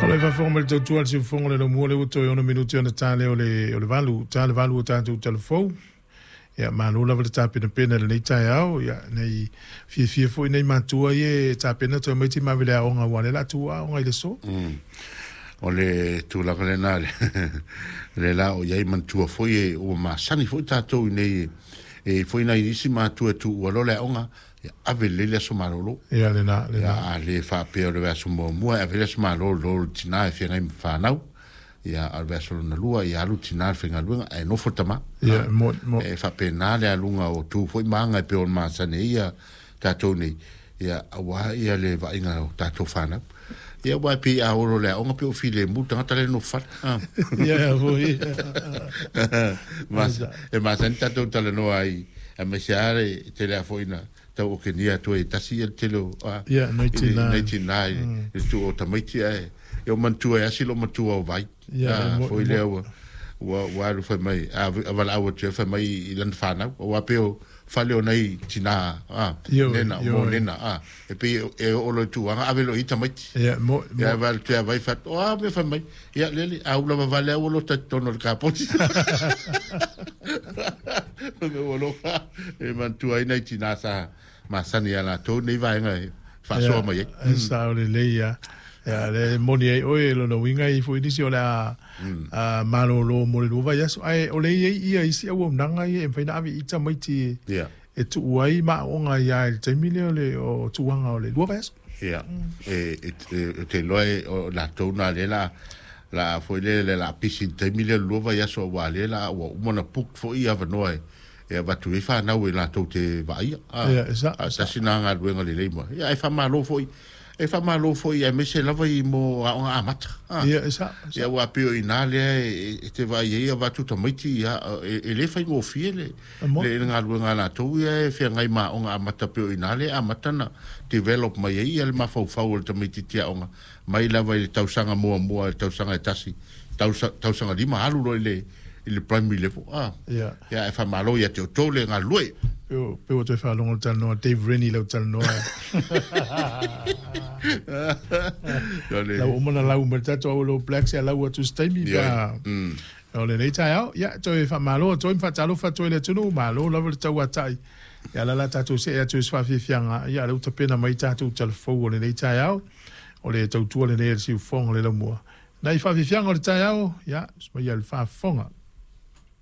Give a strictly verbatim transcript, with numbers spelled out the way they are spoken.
Ole va fonga le tautua le fonga le mo le uto ona minuti ona tale ole ole valu tale valu o tantu telefon ya manu la vale tapena pena le tai au ya nei fie fie foi nei matua ye tapena to mai ti ma vele onga wale la tua onga ile so ole tu la kana le le la o ye mantua foi o ma sani foi tato nei e foi na isi matua tu walo le onga ave le so malolo ya le na le na le fa pe o le so mo mo ave le so malolo tina e fenga fa nau ya al verso na lua ya lu tina fenga lu e no fotama ya mo mo e fa pe na le lunga o tu foi manga pe o ma sane ya tato ni ya wa ya le va inga tato fa na ya wa pe a o le o pe o file mu tata le no fa ya voi mas e ma senta tato tale no ai a me siare telefoina tau ke nia tu e tasi el telo a ya ninety-nine e tu o tamaiti e eu mantua e asilo mantua o vai ya foi le wa wa lu fa mai a va la o che fa mai ilan fana o pe o fale o nei tina a nena mo nena a e pe e o lo tu a ave lo ita mai ya mo ya va tu vai fa o a me fa mai ya le a u la va le o lo ta tono el capo o lo e mantua i nei tina sa ma sani ala to nei vai ngai fa so mai e sa le le ya ya le moni e o e lo no winga i foi disi o la a malo lo mo le va ya so ai o le i i i si o nanga i e fa na vi ita mai ti ya e tu wai ma o nga ya te milio le o tu wanga o le lo va ya ya e te loe o la to na le la la foi le la pisi te milio lo va ya so wa le la o mo na puk fo i ava noi e va tu fa na we la to te vai a sa sinanga lu nga le le mo ya e fa malo foi e fa malo foi e me se lava i mo a amata ya esa ya wa pio inale e te vai e va tu to miti ya e le fa ngo fiele le nga lu nga la to e fe ngai ma o amata pio inale amata na develop mai e el ma fo fo to miti tia o mai lava i tau sanga mo mo tau sanga tasi tau tau sanga di ma alu le il primary level ah ya ya e fa malo ya te to le nga lu Peo, peo te wha longo tal noa, Dave Rennie lau tal noa. Lau umana lau martato au lau Blacks e lau atu staimi pa. O le nei tai au, ya, toi wha malo, toi mwha talo wha toi le tunu, malo, lau le tau atai. Ya la la tato se ea toi swa whiwhianga, ya lau tapena mai tato talafou o le nei tai au, o le tau tua le nei siu fonga le lau mua. Nei wha whiwhianga o le tai au, ya, sma ia le wha fonga.